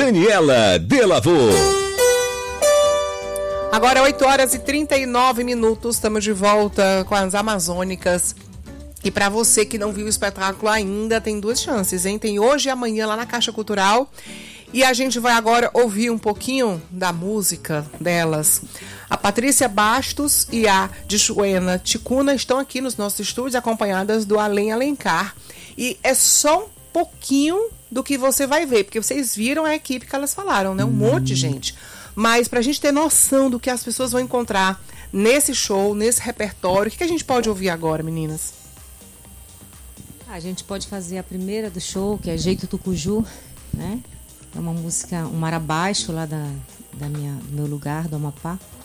Daniela Delavô. Agora 8h39, estamos de volta com as Amazônicas. E para você que não viu o espetáculo ainda, tem duas chances, hein? Tem hoje e amanhã lá na Caixa Cultural. E a gente vai agora ouvir um pouquinho da música delas. A Patrícia Bastos e a Dissuena Ticuna estão aqui nos nossos estúdios, acompanhadas do Além Alencar. E é só um pouquinho do que você vai ver, porque vocês viram a equipe que elas falaram, né? Um monte de gente. Mas pra gente ter noção do que as pessoas vão encontrar nesse show, nesse repertório, o que a gente pode ouvir agora, meninas? A gente pode fazer a primeira do show, que é Jeito Tucuju, né? É uma música, um mar abaixo lá do meu lugar, do Amapá.